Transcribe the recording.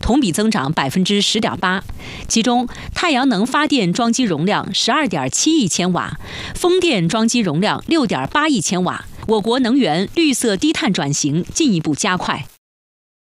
同比增长10.8%。其中，太阳能发电装机容量12.7亿千瓦，风电装机容量6.8亿千瓦。我国能源绿色低碳转型进一步加快。